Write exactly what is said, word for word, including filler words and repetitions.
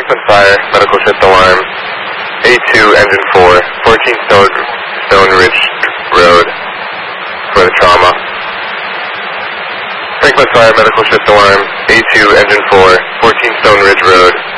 Franklin Fire, medical shift alarm, A two, engine four, fourteen Stone, Stone Ridge Road for the trauma. Franklin Fire, medical shift alarm, A two, engine four, fourteen Stone Ridge Road.